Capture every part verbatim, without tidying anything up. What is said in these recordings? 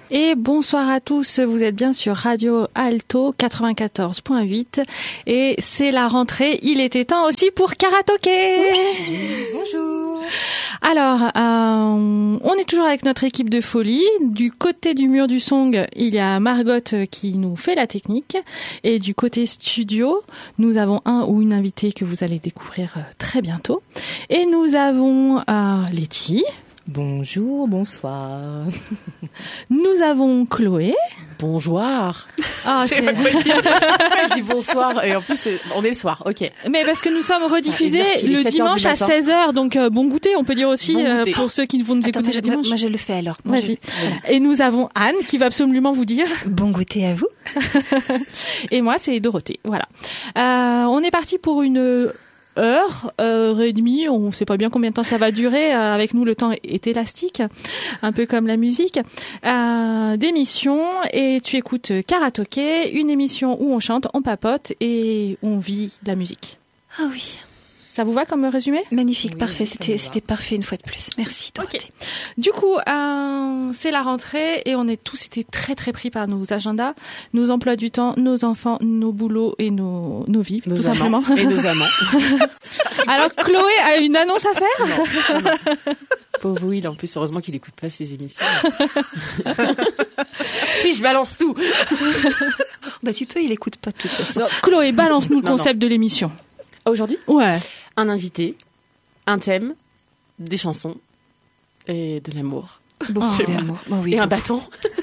Et bonsoir à tous, vous êtes bien sur Radio Alto quatre-vingt-quatorze point huit et c'est la rentrée, il était temps aussi pour Karatoké. Oui. Bonjour. Alors, euh, on est toujours avec notre équipe de folie. Du côté du mur du Song, il y a Margot qui nous fait la technique. Et du côté studio, nous avons un ou une invitée que vous allez découvrir très bientôt. Et nous avons euh, Letty. Bonjour, bonsoir. Nous avons Chloé. Bonjour. Ah, c'est pas quoi dire. Je dis bonsoir et en plus c'est... on est le soir. OK. Mais parce que nous sommes rediffusés ah, le dimanche à seize heures, donc euh, bon goûter, on peut dire aussi bon euh, pour ceux qui vont nous Attends, écouter le dimanche. Moi je le fais alors. Moi, Vas-y. Je... Voilà. Et nous avons Anne qui va absolument vous dire bon goûter à vous. Et moi c'est Dorothée. Voilà. Euh, on est parti pour une heure, heure et demie, on ne sait pas bien combien de temps ça va durer. Euh, avec nous, le temps est élastique, un peu comme la musique. Euh, d'émission, et tu écoutes Karatoké, une émission où on chante, on papote et on vit la musique. Ah oui. Ça vous va comme résumé ? Magnifique, oui, parfait. C'était, c'était parfait une fois de plus. Merci, Dorothée. Okay. Du coup, euh, c'est la rentrée et on est tous été très très pris par nos agendas, nos emplois du temps, nos enfants, nos boulots et nos, nos vies, nos tout amants. simplement. Et nos amants. Alors, Chloé a une annonce à faire ? Non, non, non. Pauvre Will, en plus, heureusement qu'il n'écoute pas ses émissions. Si, je balance tout. Bah, tu peux, il écoute pas de toute façon. Chloé, balance-nous le non, concept non. de l'émission. Aujourd'hui ? Ouais. Un invité, un thème, des chansons et de l'amour. Beaucoup Oh. d'amour. Bon, oui, et un beaucoup. bâton.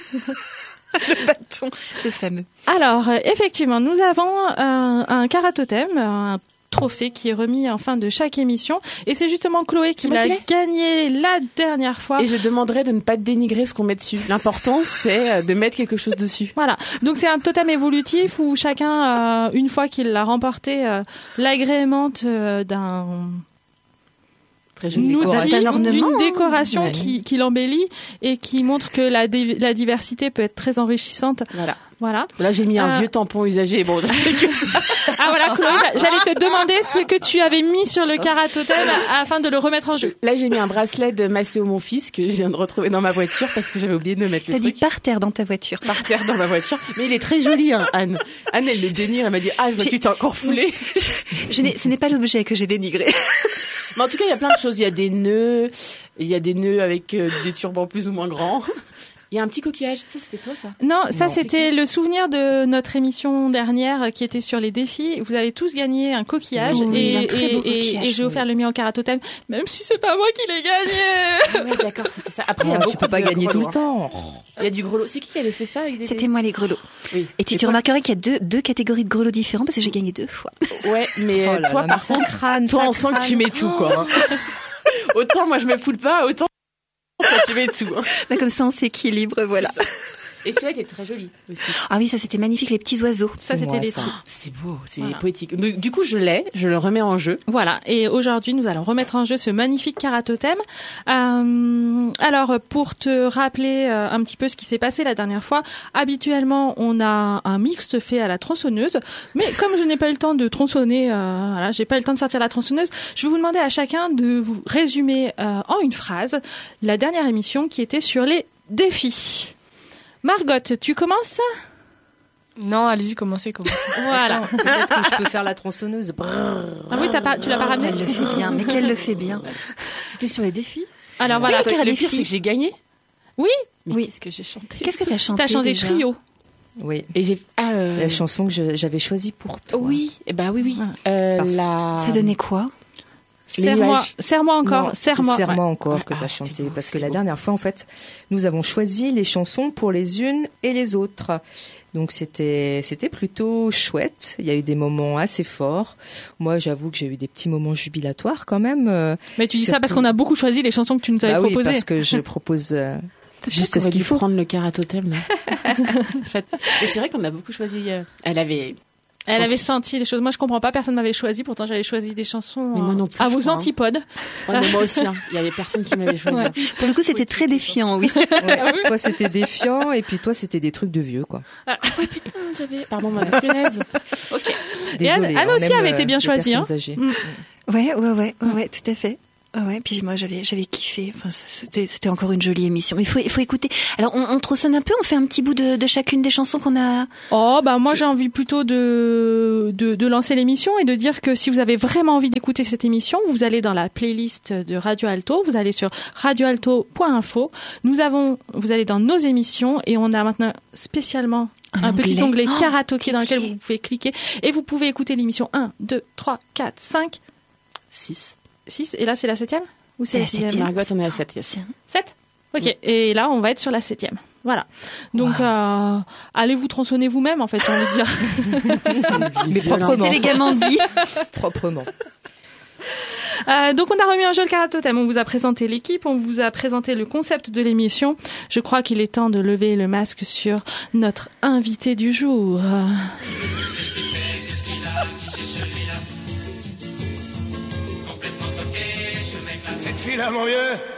Le bâton, le fameux. Alors, euh, effectivement, nous avons un, un Karatothème, un trophée qui est remis en fin de chaque émission. Et c'est justement Chloé qui C'est moi l'a qui l'ai gagné la dernière fois. Et je demanderai de ne pas dénigrer ce qu'on met dessus. L'important, c'est de mettre quelque chose dessus. Voilà. Donc c'est un totem évolutif où chacun, euh, une fois qu'il l'a remporté, euh, l'agrémente euh, d'un Très joli. outil, D'un ornement. d'une décoration Ouais. qui, qui l'embellit et qui montre que la, dé- la diversité peut être très enrichissante. Voilà. Voilà. Là, j'ai mis un Euh, vieux tampon usagé. Bon, que ça. Ah voilà, Chloé, j'a- j'allais te demander ce que tu avais mis sur le Karatothème afin de le remettre en jeu. Là, j'ai mis un bracelet de Macéo, mon fils, que je viens de retrouver dans ma voiture parce que j'avais oublié de mettre le T'as dit truc par terre dans ta voiture. par terre dans ma voiture. Mais il est très joli, hein, Anne. Anne, elle le dénire. Elle m'a dit, ah, je vois que J'ai- tu t'es encore foulé. Je n'ai, ce n'est pas l'objet que j'ai dénigré. Mais en tout cas, il y a plein de choses. Il y a des nœuds. Il y a des nœuds avec euh, des turbans plus ou moins grands. Il y a un petit coquillage. Ça, c'était toi, ça? Non, ça Non. c'était le souvenir de notre émission dernière euh, qui était sur les défis. Vous avez tous gagné un coquillage Oui, et, un très et, beau et- coquillage, et j'ai offert oui. le mien au Karatothème, même si c'est pas moi qui l'ai gagné. Ouais, d'accord, c'était ça. Après, il y a Oh, beaucoup tu peux pas de gagner tout grelots, le temps. hein. Il y a du grelot. C'est qui qui avait fait ça avec des... C'était moi les grelots. Oui. Et tu, Et tu toi- remarquerais qu'il y a deux, deux catégories de grelots différents parce que j'ai gagné deux fois. Ouais, mais Oh euh, là toi, là, par mais ça contre, crâne, toi, ça on sent que tu crâne. mets tout, quoi. hein. Autant moi, je me foule pas, autant toi, tu mets tout. hein. Bah, comme ça, on s'équilibre, voilà. C'est ça. Et celui-là qui est très joli aussi. Ah oui, ça c'était magnifique, les petits oiseaux. Ça C'est c'était moi, les ça. titres. Ah, c'est beau, c'est Voilà. poétique. Du, du coup, je l'ai, je le remets en jeu. Voilà, et aujourd'hui nous allons remettre en jeu ce magnifique Karatothème. Euh, alors pour te rappeler euh, un petit peu ce qui s'est passé la dernière fois, habituellement on a un mixte fait à la tronçonneuse, mais comme je n'ai pas eu le temps de tronçonner, euh, voilà, j'ai pas eu le temps de sortir la tronçonneuse, je vais vous demander à chacun de vous résumer euh, en une phrase la dernière émission qui était sur les défis. Margot, tu commences ? Non, allez-y, commencez, commencez. Voilà. Peut-être que je peux faire la tronçonneuse. Brrr. Ah oui, t'as pas, tu l'as pas ramené ? Elle le fait bien, mais qu'elle le fait bien. C'était sur les défis. Alors voilà. Oui, Le les pire, filles. c'est que j'ai gagné. Oui, Mais Oui. qu'est-ce que j'ai chanté? Qu'est-ce que t'as chanté t'as chanté déjà trio. Oui, Et j'ai ah, euh... la chanson que je- j'avais choisie pour toi. Oui, eh ben oui, oui. Ah. Euh, Parce- la... Ça donnait quoi? Les Serre-moi, nuages. serre-moi encore, Non, c'est serre-moi. Serre-moi Ouais. encore Ouais, que ah, tu as c'était chanté. beau, Parce que c'était la beau. dernière fois, en fait, nous avons choisi les chansons pour les unes et les autres. Donc c'était c'était plutôt chouette. Il y a eu des moments assez forts. Moi, j'avoue que j'ai eu des petits moments jubilatoires quand même. euh, Mais tu dis ça Surtout- parce qu'on a beaucoup choisi les chansons que tu nous avais Bah oui, proposées. parce que je propose euh, Juste juste ce ce qu'il faut. prendre le Karatothème, là. En fait. Et c'est vrai qu'on a beaucoup choisi. euh, Elle avait. Elle senti. avait senti les choses. Moi, je comprends pas. Personne m'avait choisi. Pourtant, j'avais choisi des chansons Mais moi euh, non plus, à je vos crois, hein. antipodes. Ouais, mais moi aussi, hein. Il y avait personne qui m'avait choisi. Ouais. Pour le coup, c'était très défiant, oui. Ouais. Toi, c'était défiant, et puis toi, c'était des trucs de vieux, quoi. Ah ouais, putain, j'avais. Pardon, ma punaise. Ok. Et Anne- Désolée, Anne hein, aussi même, avait été euh, bien les choisie, personnes hein. âgées. Mm. Ouais, ouais, ouais, ouais, ouais, tout à fait. Ah ouais, puis moi j'avais j'avais kiffé. Enfin, c'était c'était encore une jolie émission. Mais il faut il faut écouter. Alors on, on tronçonne un peu, on fait un petit bout de, de chacune des chansons qu'on a. Oh bah moi j'ai envie plutôt de, de de lancer l'émission et de dire que si vous avez vraiment envie d'écouter cette émission, vous allez dans la playlist de Radio Alto, vous allez sur radio alto point info. Nous avons vous allez dans nos émissions et on a maintenant spécialement un, un petit onglet oh, karaoké dans lequel vous pouvez cliquer et vous pouvez écouter l'émission un, deux, trois, quatre, cinq, six. six, et là c'est la septième ou c'est la, la sixième? Margot, on est à sept, yes. sept. Ok, oui. Et là on va être sur la septième. Voilà. Donc wow. euh, allez vous tronçonner vous-même en fait, j'ai envie de dire. Mais proprement. Élégamment dit. Proprement. Euh, donc on a remis un jeu le Karatothème, on vous a présenté l'équipe, on vous a présenté le concept de l'émission. Je crois qu'il est temps de lever le masque sur notre invité du jour. Cette fille-là, mon vieux,